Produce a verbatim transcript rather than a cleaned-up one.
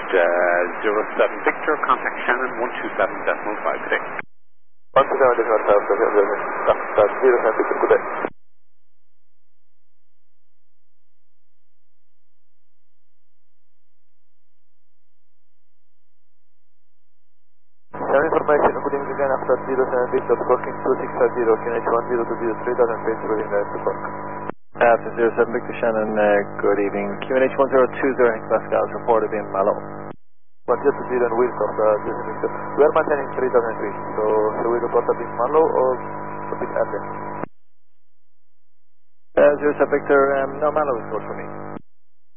uh, zero seven Victor, contact Shannon one two seven decimal five today. one two seven decimal five, contact zero seven Victor, good day. Some information, good evening again after zero seven Victor, working two six five zero, Q N H one zero two zero three thousand feet, rolling direct to Cork. After zero seven Victor Shannon, uh, good evening. Q N H one zero two zero hectopascals reported in Mallow. one zero two zero and Wilcox, uh, zero seven Victor. We are maintaining three thousand feet, so should we report a bit Mallow or a bit earlier? Uh, zero seven Victor, um, no, Mallow is good for me.